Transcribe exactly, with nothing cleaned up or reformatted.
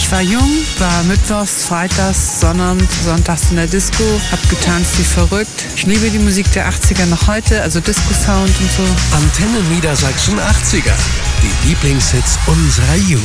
Ich war jung, war mittwochs, freitags, sonnabends, sonntags in der Disco, hab getanzt wie verrückt. Ich liebe die Musik der achtziger noch heute, also Disco-Sound und so. Antenne Niedersachsen achtziger, die Lieblingshits unserer Jugend.